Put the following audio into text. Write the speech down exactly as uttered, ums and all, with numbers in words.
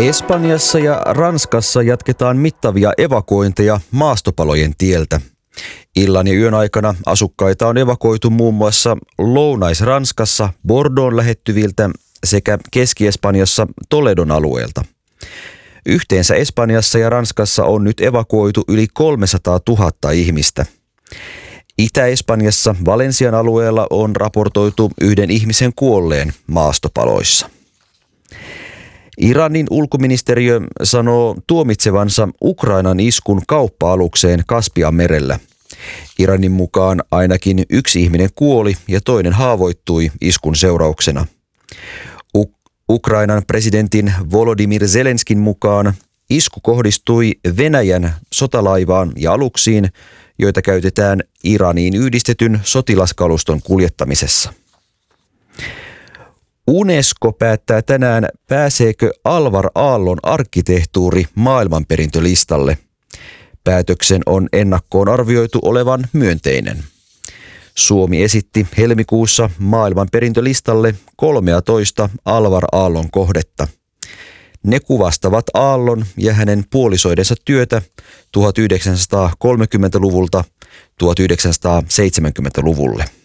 Espanjassa ja Ranskassa jatketaan mittavia evakuointeja maastopalojen tieltä. Illan ja yön aikana asukkaita on evakuoitu muun muassa Lounais-Ranskassa Bordeaux'n lähettyviltä sekä Keski-Espanjassa Toledon alueelta. Yhteensä Espanjassa ja Ranskassa on nyt evakuoitu yli kolmesataatuhatta ihmistä. Itä-Espanjassa Valensian alueella on raportoitu yhden ihmisen kuolleen maastopaloissa. Iranin ulkoministeriö sanoo tuomitsevansa Ukrainan iskun kauppa-alukseen Kaspianmerellä. Iranin mukaan ainakin yksi ihminen kuoli ja toinen haavoittui iskun seurauksena. U- Ukrainan presidentin Volodymyr Zelenskin mukaan isku kohdistui Venäjän sotalaivaan ja aluksiin, joita käytetään Iraniin yhdistetyn sotilaskaluston kuljettamisessa. UNESCO päättää tänään, pääseekö Alvar Aallon arkkitehtuuri maailmanperintölistalle. Päätöksen on ennakkoon arvioitu olevan myönteinen. Suomi esitti helmikuussa maailmanperintölistalle kolmetoista Alvar Aallon kohdetta. Ne kuvastavat Aallon ja hänen puolisoidensa työtä tuhatyhdeksänsataakolmekymmentäluvulta tuhatyhdeksänsataaseitsemänkymmentäluvulle.